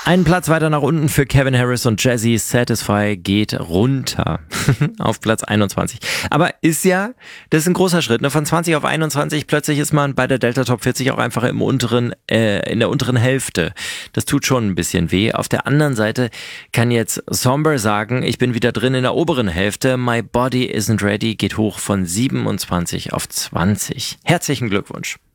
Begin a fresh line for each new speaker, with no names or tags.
Einen Platz weiter nach unten für Kevin Harris und Jazzy. Satisfy geht runter auf Platz 21. Aber das ist ein großer Schritt, ne? Von 20 auf 21, plötzlich ist man bei der Delta Top 40 auch einfach in der unteren Hälfte. Das tut schon ein bisschen weh. Auf der anderen Seite kann jetzt Somber sagen, ich bin wieder drin in der oberen Hälfte. My Body Isn't Ready geht hoch von 27 auf 20. Herzlichen Glückwunsch.